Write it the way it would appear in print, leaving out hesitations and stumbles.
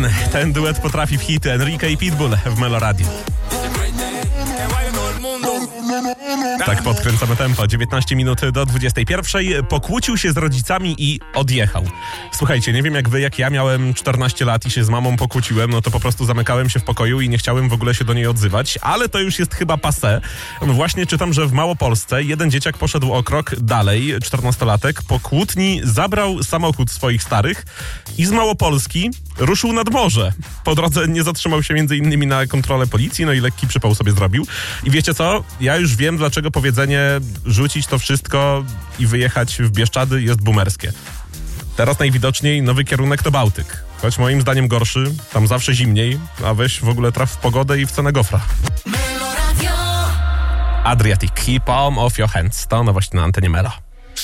Ten duet potrafi w hity. Enrique i Pitbull w Meloradio. Tak podkręcamy tempo. 19 minut do 21. Pokłócił się z rodzicami i odjechał. Słuchajcie, nie wiem jak wy, jak ja miałem 14 lat i się z mamą pokłóciłem, no to po prostu zamykałem się w pokoju i nie chciałem w ogóle się do niej odzywać, ale to już jest chyba passé. Właśnie czytam, że w Małopolsce jeden dzieciak poszedł o krok dalej, 14-latek, po kłótni zabrał samochód swoich starych i z Małopolski ruszył nad morze. Po drodze nie zatrzymał się między innymi na kontrolę policji, no i lekki przypał sobie zrobił. I wiecie co? Ja już wiem, dlaczego powiedzenie rzucić to wszystko i wyjechać w Bieszczady jest boomerskie. Teraz najwidoczniej nowy kierunek to Bałtyk. Choć moim zdaniem gorszy, tam zawsze zimniej, a weź w ogóle traf w pogodę i w cenę gofra. Adriatic, Palm of Your Hands. To nowość na antenie Melo.